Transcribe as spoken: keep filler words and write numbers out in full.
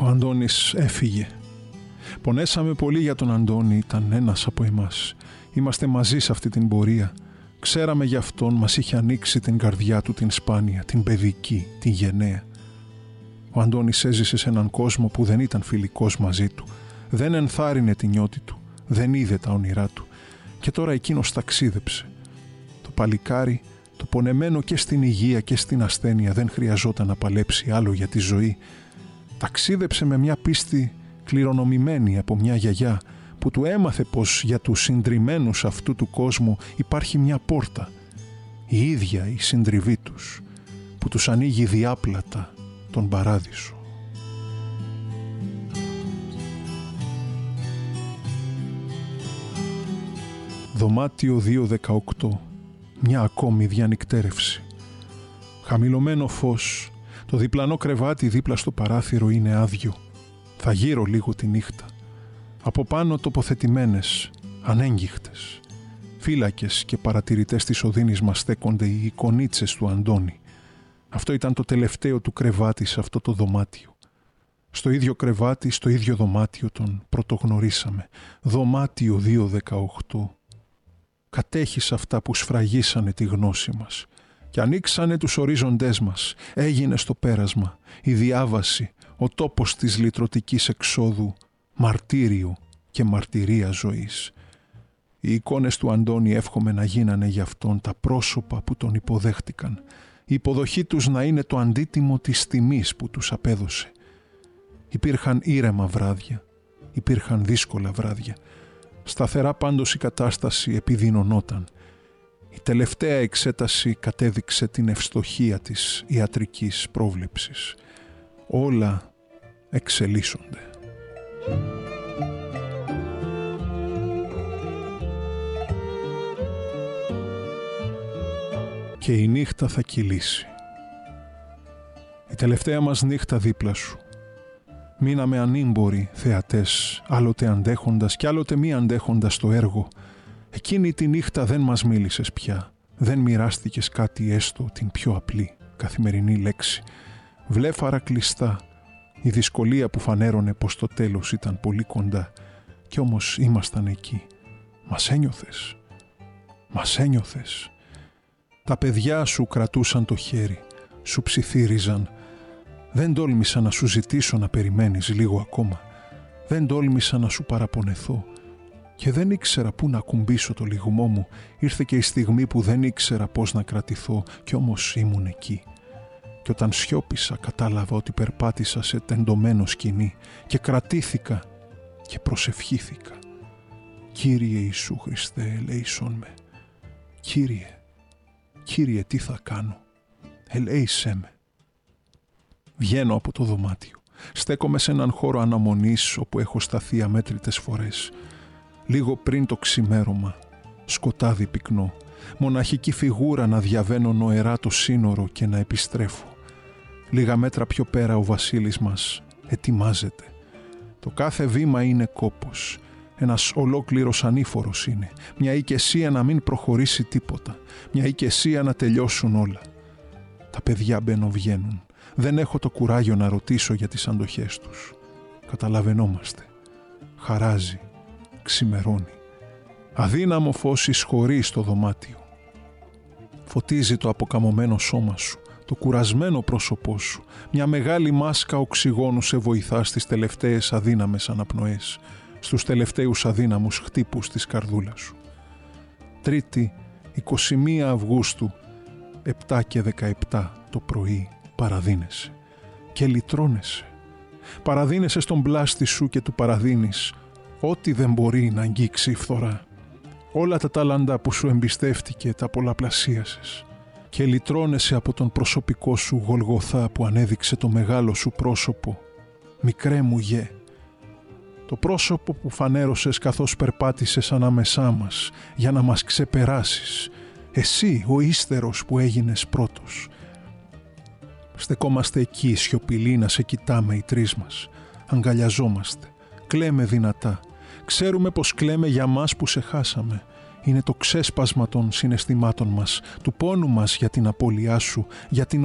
Ο Αντώνης έφυγε. Πονέσαμε πολύ για τον Αντώνη, ήταν ένας από εμάς. Είμαστε μαζί σε αυτή την πορεία. Ξέραμε γι' αυτόν, μας είχε ανοίξει την καρδιά του την σπάνια, την παιδική, την γενναία. Ο Αντώνης έζησε σε έναν κόσμο που δεν ήταν φιλικός μαζί του. Δεν ενθάρρυνε τη νιώτη του. Δεν είδε τα όνειρά του. Και τώρα εκείνος ταξίδεψε. Το παλικάρι, το πονεμένο και στην υγεία και στην ασθένεια, δεν χρειαζόταν να παλέψει άλλο για τη ζωή. Ταξίδεψε με μια πίστη κληρονομημένη από μια γιαγιά που του έμαθε πως για τους συντριμμένους αυτού του κόσμου υπάρχει μια πόρτα, η ίδια η συντριβή τους, που τους ανοίγει διάπλατα τον παράδεισο. Δωμάτιο δύο δεκαοκτώ. Μια ακόμη διανυκτέρευση. Χαμηλωμένο φως. Το διπλανό κρεβάτι δίπλα στο παράθυρο είναι άδειο. Θα γύρω λίγο τη νύχτα. Από πάνω τοποθετημένες, ανέγγιχτες. Φύλακες και παρατηρητές της οδύνης μας στέκονται οι εικονίτσες του Αντώνη. Αυτό ήταν το τελευταίο του κρεβάτι σε αυτό το δωμάτιο. Στο ίδιο κρεβάτι, στο ίδιο δωμάτιο τον πρωτογνωρίσαμε. Δωμάτιο δύο δεκαοκτώ. Κατέχεις αυτά που σφραγίσανε τη γνώση μας και ανοίξανε τους ορίζοντές μας. Έγινε στο πέρασμα, η διάβαση, ο τόπος της λυτρωτικής εξόδου, μαρτύριο και μαρτυρία ζωής. Οι εικόνες του Αντώνη εύχομαι να γίνανε για αυτόν τα πρόσωπα που τον υποδέχτηκαν. Η υποδοχή τους να είναι το αντίτιμο της τιμής που τους απέδωσε. Υπήρχαν ήρεμα βράδια, υπήρχαν δύσκολα βράδια. Σταθερά πάντως η κατάσταση επιδεινωνόταν. Η τελευταία εξέταση κατέδειξε την ευστοχία της ιατρικής πρόβλεψης. Όλα εξελίσσονται. Και η νύχτα θα κυλήσει. Η τελευταία μας νύχτα δίπλα σου. Μείναμε ανήμποροι θεατές, άλλοτε αντέχοντας κι άλλοτε μη αντέχοντας το έργο. Εκείνη τη νύχτα δεν μας μίλησες πια. Δεν μοιράστηκες κάτι έστω την πιο απλή, καθημερινή λέξη. Βλέφαρα κλειστά, η δυσκολία που φανέρωνε πως το τέλος ήταν πολύ κοντά. Κι όμως ήμασταν εκεί. Μας ένιωθες. Μας ένιωθες. Τα παιδιά σου κρατούσαν το χέρι, σου ψιθύριζαν. Δεν τόλμησα να σου ζητήσω να περιμένεις λίγο ακόμα. Δεν τόλμησα να σου παραπονεθώ. Και δεν ήξερα πού να ακουμπήσω το λυγμό μου. Ήρθε και η στιγμή που δεν ήξερα πώς να κρατηθώ, κι όμως ήμουν εκεί. Και όταν σιώπησα κατάλαβα ότι περπάτησα σε τεντωμένο σκηνή και κρατήθηκα και προσευχήθηκα. Κύριε Ιησού Χριστέ, ελέησον με. Κύριε, Κύριε, τι θα κάνω. Ελέησέ με. Βγαίνω από το δωμάτιο. Στέκομαι σε έναν χώρο αναμονής όπου έχω σταθεί αμέτρητες φορές. Λίγο πριν το ξημέρωμα, σκοτάδι πυκνό, μοναχική φιγούρα να διαβαίνω νοερά το σύνορο και να επιστρέφω. Λίγα μέτρα πιο πέρα ο Βασίλης μας ετοιμάζεται. Το κάθε βήμα είναι κόπος. Ένας ολόκληρος ανήφορος είναι. Μια οικεσία να μην προχωρήσει τίποτα. Μια οικεσία να τελειώσουν όλα. Τα παιδιά μπαίνουν-βγαίνουν. Δεν έχω το κουράγιο να ρωτήσω για τις αντοχές τους. Καταλαβαίνόμαστε. Χαράζει. Ξημερώνει. Αδύναμο φως εισχωρεί στο δωμάτιο. Φωτίζει το αποκαμωμένο σώμα σου, το κουρασμένο πρόσωπό σου. Μια μεγάλη μάσκα οξυγόνου σε βοηθά στις τελευταίες αδύναμες αναπνοές, στους τελευταίους αδύναμους χτύπους της καρδούλας σου. Τρίτη, εικοστή πρώτη Αυγούστου, επτά και δεκαεπτά το πρωί, παραδίνεσαι και λυτρώνεσαι. Παραδίνεσαι στον πλάστη σου και του παραδίνεις ό,τι δεν μπορεί να αγγίξει η φθορά. Όλα τα τάλαντα που σου εμπιστεύτηκε τα πολλαπλασίασες και λυτρώνεσαι από τον προσωπικό σου Γολγοθά που ανέδειξε το μεγάλο σου πρόσωπο. Μικρέ μου γε, το πρόσωπο που φανέρωσες καθώς περπάτησες ανάμεσά μας για να μας ξεπεράσεις. Εσύ ο ύστερος που έγινες πρώτος. Στεκόμαστε εκεί σιωπηλοί να σε κοιτάμε οι τρεις μας. Αγκαλιαζόμαστε. Κλαίμε δυνατά. Ξέρουμε πως κλαίμε για μας που σε χάσαμε. Είναι το ξέσπασμα των συναισθημάτων μας, του πόνου μας για την απώλειά σου, για την